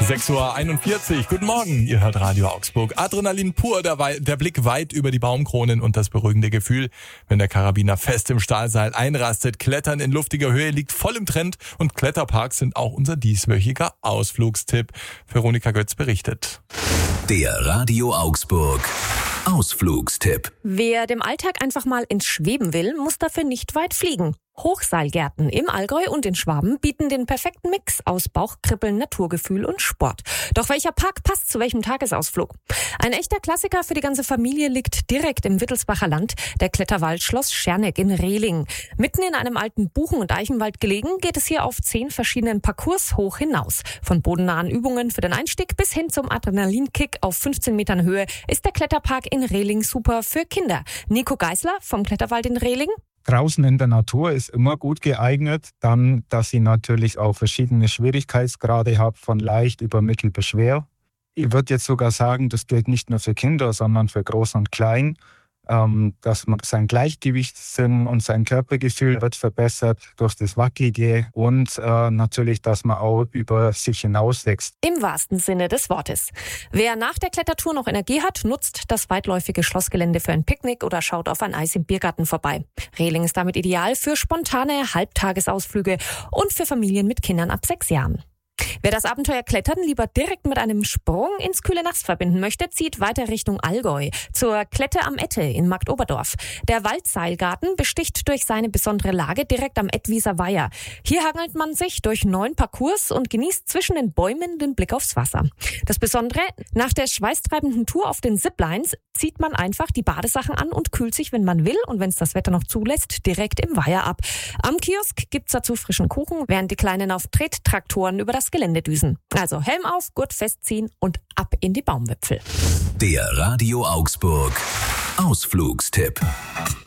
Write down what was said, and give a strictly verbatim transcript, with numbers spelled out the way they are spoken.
sechs Uhr einundvierzig. Guten Morgen, ihr hört Radio Augsburg. Adrenalin pur, der, Wei- der Blick weit über die Baumkronen und das beruhigende Gefühl, wenn der Karabiner fest im Stahlseil einrastet. Klettern in luftiger Höhe liegt voll im Trend und Kletterparks sind auch unser dieswöchiger Ausflugstipp. Veronika Götz berichtet. Der Radio Augsburg Ausflugstipp. Wer dem Alltag einfach mal ins Schweben will, muss dafür nicht weit fliegen. Hochseilgärten im Allgäu und in Schwaben bieten den perfekten Mix aus Bauchkribbeln, Naturgefühl und Sport. Doch welcher Park passt zu welchem Tagesausflug? Ein echter Klassiker für die ganze Familie liegt direkt im Wittelsbacher Land, der Kletterwald Schloss Scherneck in Rehling. Mitten in einem alten Buchen- und Eichenwald gelegen, geht es hier auf zehn verschiedenen Parcours hoch hinaus. Von bodennahen Übungen für den Einstieg bis hin zum Adrenalinkick auf fünfzehn Metern Höhe ist der Kletterpark in Rehling super für Kinder. Nico Geisler vom Kletterwald in Rehling. Draußen in der Natur ist immer gut geeignet. Dann, dass sie natürlich auch verschiedene Schwierigkeitsgrade hat, von leicht über mittel bis schwer. Ich würde jetzt sogar sagen, das gilt nicht nur für Kinder, sondern für Groß und Klein. Ähm, dass man sein Gleichgewichtssinn und sein Körpergefühl wird verbessert durch das Wackelige und äh, natürlich, dass man auch über sich hinauswächst. Im wahrsten Sinne des Wortes. Wer nach der Klettertour noch Energie hat, nutzt das weitläufige Schlossgelände für ein Picknick oder schaut auf ein Eis im Biergarten vorbei. Rehling ist damit ideal für spontane Halbtagesausflüge und für Familien mit Kindern ab sechs Jahren. Wer das Abenteuer Klettern lieber direkt mit einem Sprung ins kühle Nass verbinden möchte, zieht weiter Richtung Allgäu, zur Klette am Ette in Marktoberdorf. Der Waldseilgarten besticht durch seine besondere Lage direkt am Ettwieser Weiher. Hier hangelt man sich durch neun Parcours und genießt zwischen den Bäumen den Blick aufs Wasser. Das Besondere, nach der schweißtreibenden Tour auf den Ziplines zieht man einfach die Badesachen an und kühlt sich, wenn man will und wenn es das Wetter noch zulässt, direkt im Weiher ab. Am Kiosk gibt's dazu frischen Kuchen, während die Kleinen auf Trettraktoren über das Gelände düsen. Also Helm auf, Gurt festziehen und ab in die Baumwipfel. Der Radio Augsburg Ausflugstipp.